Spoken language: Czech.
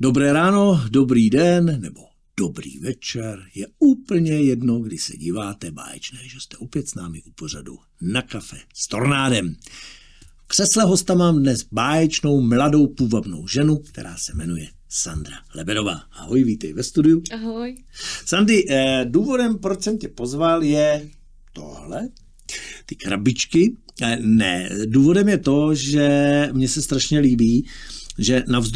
Dobré ráno, dobrý den nebo dobrý večer, je úplně jedno, kdy se díváte, báječné, že jste opět s námi u pořadu Na kafe s Tornádem. V křesle hosta mám dnes báječnou, mladou, půvabnou ženu, která se jmenuje Sandra Lebedová. Ahoj, vítej ve studiu. Ahoj. Sandy, důvodem, proč jsem tě pozval, je tohle, ty krabičky. Ne, důvodem je to, že mně se strašně líbí, že navzdory